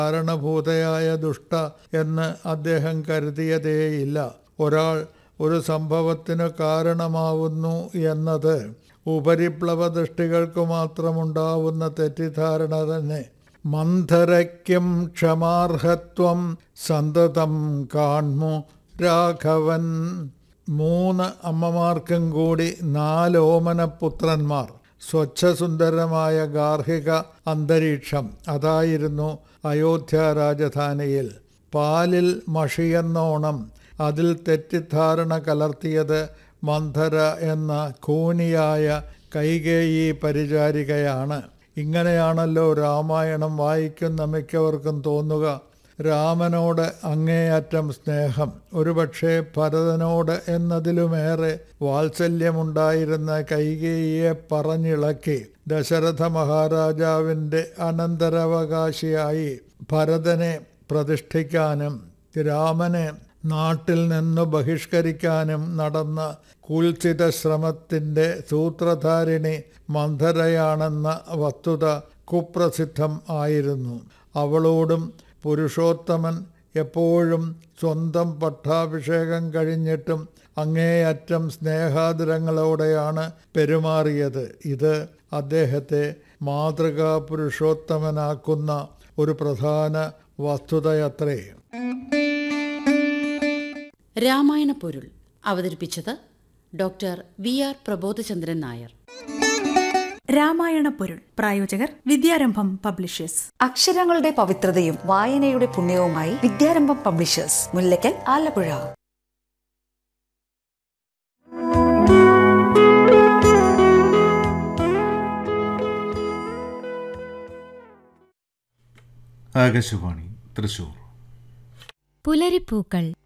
കാരണഭൂതയായ ദുഷ്ട എന്ന് അദ്ദേഹം കരുതിയതേയില്ല. ഒരാൾ ഒരു സംഭവത്തിനു കാരണമാവുന്നു എന്നത് ഉപരിപ്ലവ ദൃഷ്ടികൾക്ക് മാത്രമുണ്ടാവുന്ന തെറ്റിദ്ധാരണ തന്നെ. മന്ധരയ്ക്കും ക്ഷമാർഹത്വം സന്തതം കാൺമു രാഘവൻ. 3 അമ്മമാർക്കും കൂടി 4 ഓമനപുത്രന്മാർ. സ്വച്ഛസുന്ദരമായ ഗാർഹിക അന്തരീക്ഷം അതായിരുന്നു അയോധ്യ രാജധാനിയിൽ. പാലിൽ മഷിയെന്നോണം അതിൽ തെറ്റിദ്ധാരണ കലർത്തിയത് മന്ധര എന്ന കൂനിയായ കൈകേയി പരിചാരികയാണ്. ഇങ്ങനെയാണല്ലോ രാമായണം വായിക്കുന്ന മിക്കവർക്കും തോന്നുക. രാമനോട് അങ്ങേയറ്റം സ്നേഹം, ഒരുപക്ഷെ ഭരതനോട് എന്നതിലുമേറെ വാത്സല്യമുണ്ടായിരുന്ന കൈകേയിയെ പറഞ്ഞിളക്കി ദശരഥ മഹാരാജാവിൻ്റെ അനന്തരാവകാശിയായി ഭരതനെ പ്രതിഷ്ഠിക്കാനും രാമനെ നാട്ടിൽ നിന്ന് ബഹിഷ്കരിക്കാനും നടന്ന കുൽസിത ശ്രമത്തിൻ്റെ സൂത്രധാരിണി മന്ധരയാണെന്ന വസ്തുത കുപ്രസിദ്ധം ആയിരുന്നു. അവളോടും പുരുഷോത്തമൻ എപ്പോഴും സ്വന്തം പട്ടാഭിഷേകം കഴിഞ്ഞിട്ടും അങ്ങേയറ്റം സ്നേഹാദരങ്ങളോടെയാണ് പെരുമാറിയത്. ഇത് അദ്ദേഹത്തെ മാതൃകാ പുരുഷോത്തമനാക്കുന്ന ഒരു പ്രധാന വസ്തുതയത്രേ. രാമായണ പൊരുൾ അവതരിപ്പിച്ചത് ഡോക്ടർ വി.ആർ. പ്രബോധചന്ദ്രൻ നായർ. രാമായണ പൊരുൾ പ്രായോജകർ വിദ്യാരംഭം പബ്ലിഷേഴ്സ്. അക്ഷരങ്ങളുടെ പവിത്രതയും വായനയുടെ പുണ്യവുമായി വിദ്യാരംഭം പബ്ലിഷേഴ്സ്, മുല്ലക്കൽ, ആലപ്പുഴ. ആകാശവാണി തൃശൂർ. പുലരിപ്പൂക്കൾ